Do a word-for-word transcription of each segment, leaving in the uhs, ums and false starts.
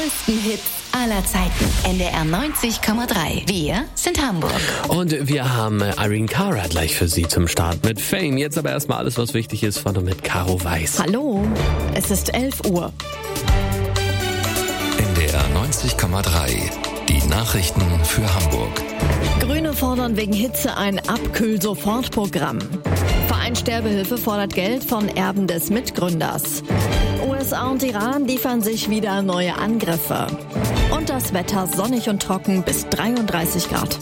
größten Hits aller Zeiten. N D R neunzig Komma drei. Wir sind Hamburg. Und wir haben Irene Cara gleich für Sie zum Start mit Fame. Jetzt aber erstmal alles, was wichtig ist, von und mit Caro Weiß. Hallo, es ist elf Uhr. N D R neunzig Komma drei. Die Nachrichten für Hamburg. Grüne fordern wegen Hitze ein Abkühl-Sofortprogramm. Verein Sterbehilfe fordert Geld von Erben des Mitgründers. U S A und Iran liefern sich wieder neue Angriffe. Und das Wetter sonnig und trocken bis dreiunddreißig Grad.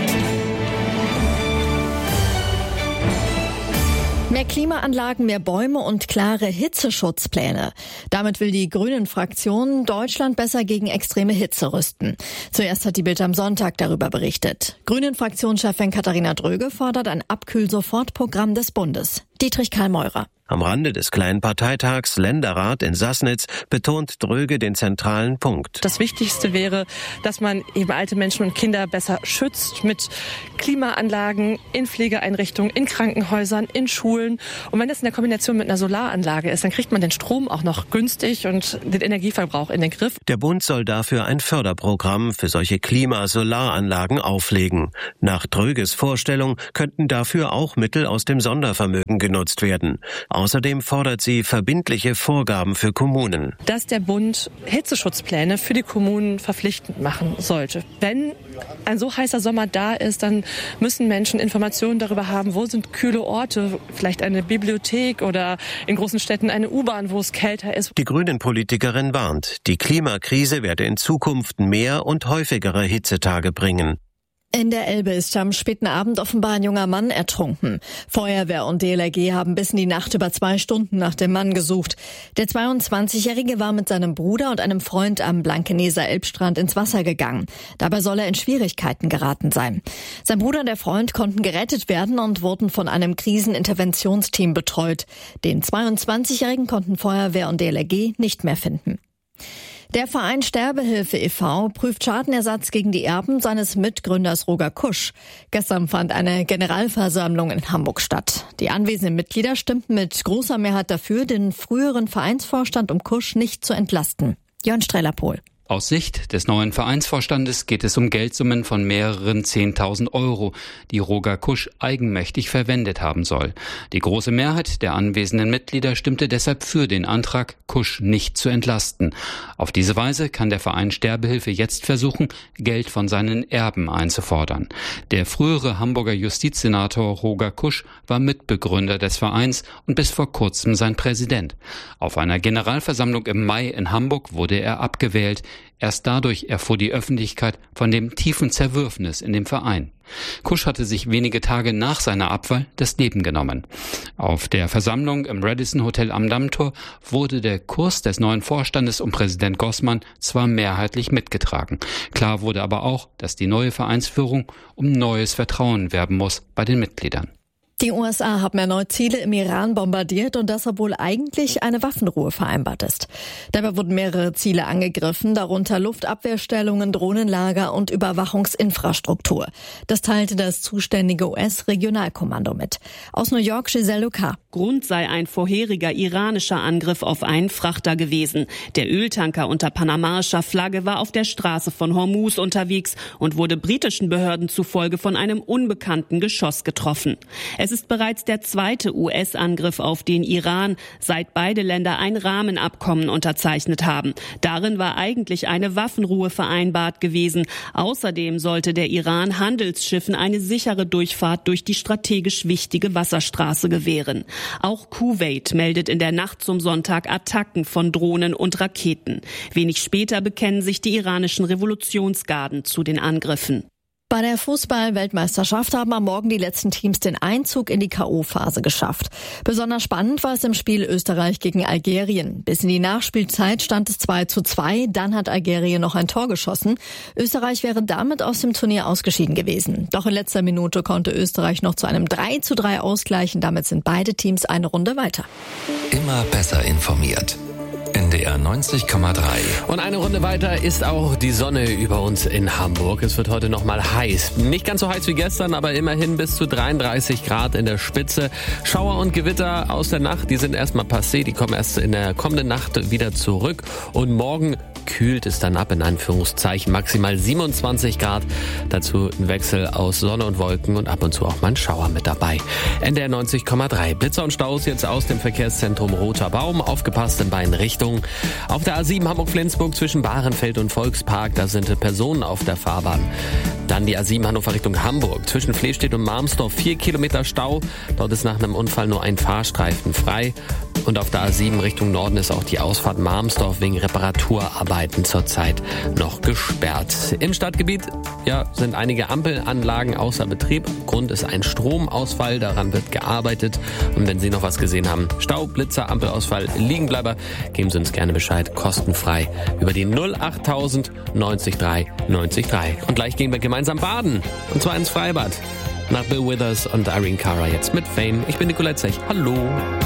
Mehr Klimaanlagen, mehr Bäume und klare Hitzeschutzpläne. Damit will die Grünen-Fraktion Deutschland besser gegen extreme Hitze rüsten. Zuerst hat die Bild am Sonntag darüber berichtet. Grünen-Fraktionschefin Katharina Dröge fordert ein Abkühl-Sofortprogramm des Bundes. Dietrich Karl-Meurer. Am Rande des kleinen Parteitags Länderrat in Sassnitz betont Dröge den zentralen Punkt. Das Wichtigste wäre, dass man eben alte Menschen und Kinder besser schützt mit Klimaanlagen in Pflegeeinrichtungen, in Krankenhäusern, in Schulen. Und wenn das in der Kombination mit einer Solaranlage ist, dann kriegt man den Strom auch noch günstig und den Energieverbrauch in den Griff. Der Bund soll dafür ein Förderprogramm für solche Klima-Solaranlagen auflegen. Nach Dröges Vorstellung könnten dafür auch Mittel aus dem Sondervermögen genutzt werden. Außerdem fordert sie verbindliche Vorgaben für Kommunen. Dass der Bund Hitzeschutzpläne für die Kommunen verpflichtend machen sollte. Wenn ein so heißer Sommer da ist, dann müssen Menschen Informationen darüber haben, wo sind kühle Orte, vielleicht eine Bibliothek oder in großen Städten eine U-Bahn, wo es kälter ist. Die Grünen-Politikerin warnt, die Klimakrise werde in Zukunft mehr und häufigere Hitzetage bringen. In der Elbe ist am späten Abend offenbar ein junger Mann ertrunken. Feuerwehr und D L R G haben bis in die Nacht über zwei Stunden nach dem Mann gesucht. Der zweiundzwanzigjährige war mit seinem Bruder und einem Freund am Blankeneser Elbstrand ins Wasser gegangen. Dabei soll er in Schwierigkeiten geraten sein. Sein Bruder und der Freund konnten gerettet werden und wurden von einem Kriseninterventionsteam betreut. Den zweiundzwanzigjährigen konnten Feuerwehr und D L R G nicht mehr finden. Der Verein Sterbehilfe e V prüft Schadenersatz gegen die Erben seines Mitgründers Roger Kusch. Gestern fand eine Generalversammlung in Hamburg statt. Die anwesenden Mitglieder stimmten mit großer Mehrheit dafür, den früheren Vereinsvorstand um Kusch nicht zu entlasten. Jörn Strellerpohl. Aus Sicht des neuen Vereinsvorstandes geht es um Geldsummen von mehreren zehntausend Euro, die Roger Kusch eigenmächtig verwendet haben soll. Die große Mehrheit der anwesenden Mitglieder stimmte deshalb für den Antrag, Kusch nicht zu entlasten. Auf diese Weise kann der Verein Sterbehilfe jetzt versuchen, Geld von seinen Erben einzufordern. Der frühere Hamburger Justizsenator Roger Kusch war Mitbegründer des Vereins und bis vor kurzem sein Präsident. Auf einer Generalversammlung im Mai in Hamburg wurde er abgewählt. Erst dadurch erfuhr die Öffentlichkeit von dem tiefen Zerwürfnis in dem Verein. Kusch hatte sich wenige Tage nach seiner Abwahl das Leben genommen. Auf der Versammlung im Radisson Hotel am Dammtor wurde der Kurs des neuen Vorstandes um Präsident Gossmann zwar mehrheitlich mitgetragen. Klar wurde aber auch, dass die neue Vereinsführung um neues Vertrauen werben muss bei den Mitgliedern. Die U S A haben erneut Ziele im Iran bombardiert und das, obwohl eigentlich eine Waffenruhe vereinbart ist. Dabei wurden mehrere Ziele angegriffen, darunter Luftabwehrstellungen, Drohnenlager und Überwachungsinfrastruktur. Das teilte das zuständige U S-Regionalkommando mit. Aus New York, Giselle Lucas. Grund sei ein vorheriger iranischer Angriff auf einen Frachter gewesen. Der Öltanker unter panamaischer Flagge war auf der Straße von Hormuz unterwegs und wurde britischen Behörden zufolge von einem unbekannten Geschoss getroffen. Es ist bereits der zweite U S-Angriff auf den Iran, seit beide Länder ein Rahmenabkommen unterzeichnet haben. Darin war eigentlich eine Waffenruhe vereinbart gewesen. Außerdem sollte der Iran Handelsschiffen eine sichere Durchfahrt durch die strategisch wichtige Wasserstraße gewähren. Auch Kuwait meldet in der Nacht zum Sonntag Attacken von Drohnen und Raketen. Wenig später bekennen sich die iranischen Revolutionsgarden zu den Angriffen. Bei der Fußball-Weltmeisterschaft haben am Morgen die letzten Teams den Einzug in die K O-Phase geschafft. Besonders spannend war es im Spiel Österreich gegen Algerien. Bis in die Nachspielzeit stand es zwei zu zwei, dann hat Algerien noch ein Tor geschossen. Österreich wäre damit aus dem Turnier ausgeschieden gewesen. Doch in letzter Minute konnte Österreich noch zu einem drei zu drei ausgleichen. Damit sind beide Teams eine Runde weiter. Immer besser informiert. N D R neunzig Komma drei. Und eine Runde weiter ist auch die Sonne über uns in Hamburg. Es wird heute noch mal heiß. Nicht ganz so heiß wie gestern, aber immerhin bis zu dreiunddreißig Grad in der Spitze. Schauer und Gewitter aus der Nacht, die sind erstmal passé. Die kommen erst in der kommenden Nacht wieder zurück. Und morgen kühlt es dann ab, in Anführungszeichen. Maximal siebenundzwanzig Grad. Dazu ein Wechsel aus Sonne und Wolken und ab und zu auch mal ein Schauer mit dabei. N D R neunzig Komma drei. Blitzer und Staus jetzt aus dem Verkehrszentrum Roter Baum. Aufgepasst in beiden Richtungen. Auf der A sieben Hamburg-Flensburg zwischen Bahrenfeld und Volkspark. Da sind Personen auf der Fahrbahn. Dann die A sieben Hannover Richtung Hamburg. Zwischen Flehstedt und Marmsdorf vier Kilometer Stau. Dort ist nach einem Unfall nur ein Fahrstreifen frei. Und auf der A sieben Richtung Norden ist auch die Ausfahrt Marmsdorf wegen Reparaturarbeiten zurzeit noch gesperrt. Im Stadtgebiet ja, sind einige Ampelanlagen außer Betrieb. Grund ist ein Stromausfall, daran wird gearbeitet. Und wenn Sie noch was gesehen haben, Stau, Blitzer, Ampelausfall, Liegenbleiber, geben Sie uns gerne Bescheid, kostenfrei über die null achttausend neunzig drei neunzig drei. Und gleich gehen wir gemeinsam baden, und zwar ins Freibad. Nach Bill Withers und Irene Cara jetzt mit Fame. Ich bin Nicolette Zech. Hallo.